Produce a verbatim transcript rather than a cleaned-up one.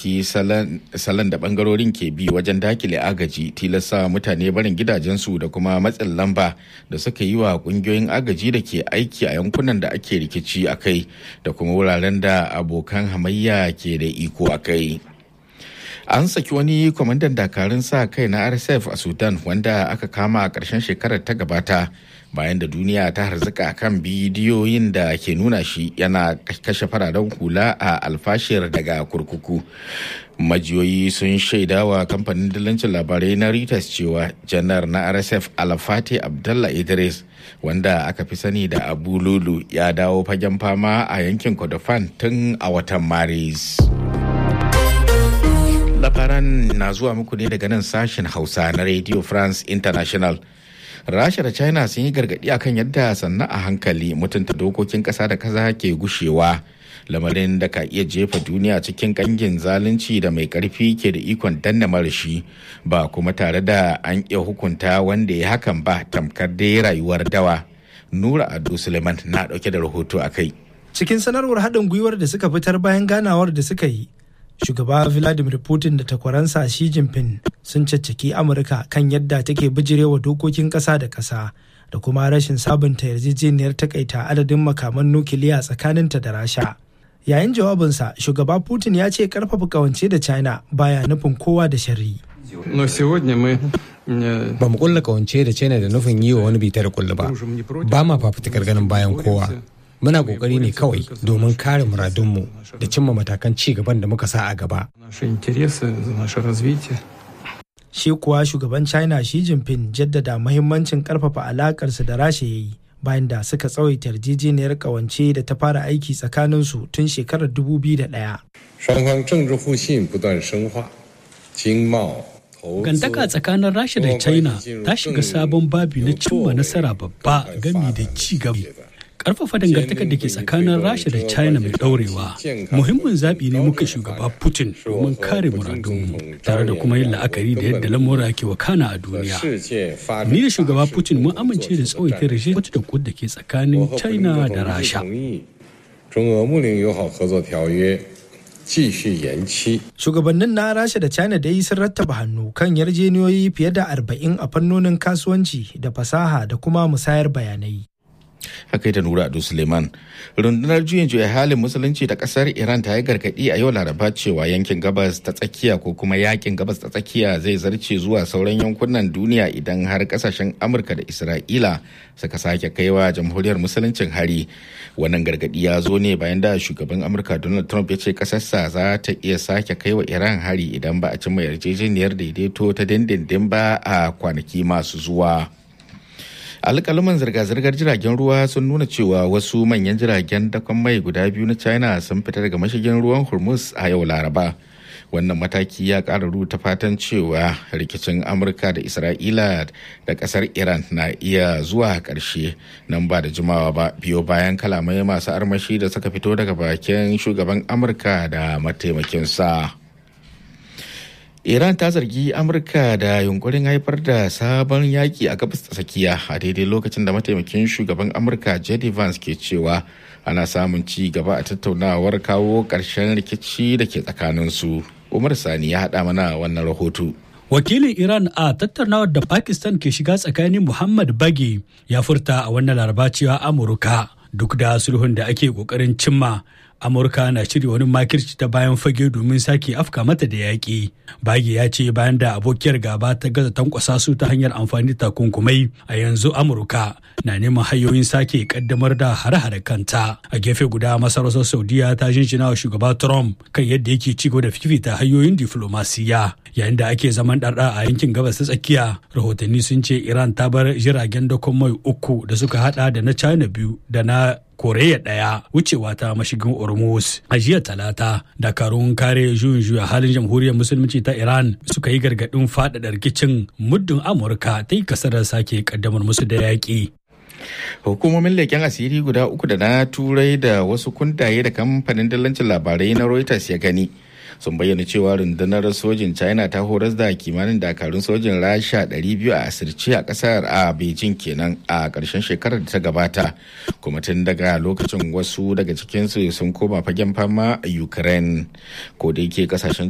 soki salon da bangarorin ke bi wajen dakile agaji, tilasta mutane barin gidajensu da kuma matsin lamba da suka yi wa kungiyoyin agaji da ke aiki a yankunan da ake rikici a kai da kuma wuraren da abokan hamayya ke da iko a kai. An saki wani kwamandan dakarun sa kai na R S F a Sudan wanda aka kama a ƙarshen shekarar ta gabata bayan da duniya ta harzuka kan bidiyoyin da ke nuna shi yana kashe fararen hula a alfashir daga kurkuku. Majiyoyi sun shaidawa kamfanin dillancin labarai na Reuters cewa janar na R S F Alfati Abdullah Idris, wanda aka fi sani da Abu Lulu, ya dawo fagen fama a yankin Kordofan tun a watan Maris. Labaran na zuwa muku ne daga nan sashen Hausa na Radio France International. Rasha da China sun yi gargaɗi akan yadda sannan a hankali mutunta dokokin ƙasa da ƙasa ke gushewa, lamarin da ka iya jefa duniya cikin ƙangin zalunci da mai ƙarfi ke da ikon danna marashi, ba kuma tare da an iya hukunta wanda ya hakan ba, tamkar dai rayuwar dawa. Nura Ado Suleiman na ɗauke da rahoto a kai. Cikin sanarwar haɗin gwiwar da suka fitar bayan ganawar da suka yi, shugaba Vladimir Putin da takwaransa Xi Jinping sun caccaki Amurka kan yadda take bijirewa dokokin ƙasa da ƙasa da kuma rashin sabunta yarjejeniyar takaita adadin makaman nukiliya tsakaninta da Rasha. Yayin jawabinsa, shugaba Putin ya ce karfafa kawance da China baya nufin kowa da sharri. Ba mu kulla kawance da China da nufin yi wa wani bitar kullu ba. Ba ma fafutukar ganin bayan kowa. Muna kokari ne kawai domin kare muradunmu da cimma matakan ci gaban da muka sa a gaba. Shi kuwa shugaban China Xi Jinping jaddada muhimmancin karfafa alakarsa da Rasha yayi bayan da suka tsawaita yarjejeniyar kawance da ta fara aiki tsakaninsu tun shekarar dubu biyu da ɗaya. Gantaka tsakanin Rasha da China ta shiga sabon babi na cimma nasara babba gami da ci gaba. Ƙarfafa dangantakar da ke tsakanin Rasha da China mai ɗaurewa muhimmin zaɓi ne muka shugaba Putin domin kare muradunmu tare da kuma yin la'akari da yadda lamura ke wakana a duniya. Ni da shugaba Putin mun amince da tsawaita rashin wata da kud da ke tsakanin China da Rasha. Shugabannin na Rasha da China dai sun rattaba hannu kan yarjejeniyoyi fiye da arba'in a fannonin kasuwanci da fasaha da kuma musayar bayanai. Haka da Nura Ado Suleiman. Rundunar juyin juya halin musulunci ta kasar Iran ta yi gargaɗi a yau Laraba cewa yankin gabas ta tsakiya ko kuma yakin gabas ta tsakiya zai zarce zuwa sauran yankunan duniya idan har kasashen Amurka da Isra'ila suka sake kaiwa jamhuriyar musuluncin hari. Wannan gargaɗi ya zo ne bayan da shugaban Amurka Donald Trump ya ce kasarsa za ta iya sake kaiwa Iran hari idan ba a cimma yarjejeniyar daidaito ta dindindin ba a kwanaki masu zuwa. Alƙaluman zirga-zirgar jiragen ruwa sun nuna cewa wasu manyan jiragen dakon mai guda biyu na China sun fita daga mashigin ruwan Hormuz a yau Laraba. Wannan mataki ya ƙara ruta fatan cewa rikicin Amurka da Isra'ila da ƙasar Iran na iya zuwa ƙarshe nan ba da jimawa ba, biyo bayan kalamai masu armashi da suka fito daga bakin shugaban Amurka da mataimakinsa. Iran ta zargi Amurka da yunkurin haifar da sabon yaki a gabas ta tsakiya a daidai lokacin da mataimakin shugaban Amurka J D Vance ke cewa ana samun ci gaba a tattaunawar kawo ƙarshen rikici da ke tsakaninsu. Umar Sani ya haɗa mana wannan rahoto. Wakilin Iran a tattaunawar da Pakistan ke shiga tsakanin Muhammad Baghi ya furta a wannan Laraba cewa Amurka duk da sulhun da ake ƙoƙarin cimma, Amurka na shirya wani makirci ta bayan fage domin sake afka mata da yaƙi. Bagi ya ce bayan da abokiyar gaba ta gaza tankwasa su ta hanyar amfani da takunkumai, a yanzu Amurka na neman hanyoyin sake kaddamar da hare-hare kanta. A gefe guda, masarautar Saudiya ta jinjina wa shugaba Trump kan yadda yake ci gaba da fifita hanyoyin diflomasiya. Yayin da ake zaman ɗarɗa a yankin gabas ta tsakiya, rahotanni sun ce Iran ta bar jiragen dakon mai uku da suka hada da na China biyu da na Koreya ɗaya wucewa ta mashigin Hormuz. A jiya Talata, dakarun kare juyin juya halin jamhuriyar musulunci ta Iran suka yi gargaɗin faɗaɗa rikicin muddin Amurka ta yi kasarar sake kaddamar musu da yaƙi. Hukumomin leƙen asiri guda uku da na Turai da wasu kundaye da kamfanin dillancin labarai na Reuters ya gani sun bayyana cewa rundunar sojin China ta horas da kimanin dakarun sojin Rasha ɗari biyu a asirce a ƙasar a Beijing kenan a ƙarshen shekarar da ta gabata, kuma tun daga lokacin wasu daga cikinsu sun koma fagen fama a Ukraine, ko da yake ƙasashen